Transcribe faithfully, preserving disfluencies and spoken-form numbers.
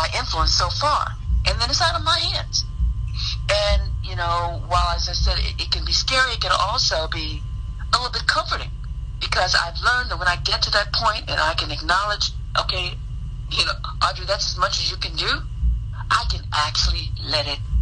my influence so far, and then it's out of my hands. And, you know, while, as I said, it, it can be scary, it can also be a little bit comforting, because I've learned that when I get to that point and I can acknowledge, okay, you know, Audrey, that's as much as you can do, I can actually let it